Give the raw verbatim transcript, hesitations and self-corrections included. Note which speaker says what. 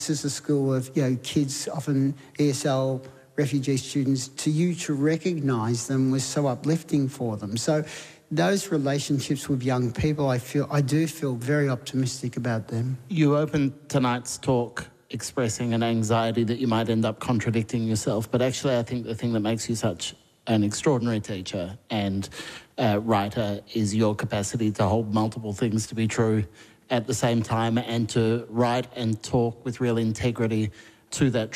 Speaker 1: This is a school of, you know, kids, often E S L refugee students. To you to recognise them was so uplifting for them. So those relationships with young people, I feel, I do feel very optimistic about them.
Speaker 2: You opened tonight's talk expressing an anxiety that you might end up contradicting yourself, but actually I think the thing that makes you such an extraordinary teacher and uh, writer is your capacity to hold multiple things to be true at the same time and to write and talk with real integrity to that